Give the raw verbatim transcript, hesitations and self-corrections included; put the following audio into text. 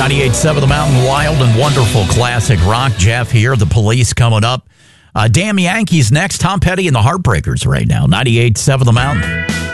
ninety-eight point seven The Mountain, wild and wonderful classic rock. Jeff here, the Police coming up. Uh, Damn Yankees next. Tom Petty and the Heartbreakers right now. ninety-eight point seven The Mountain.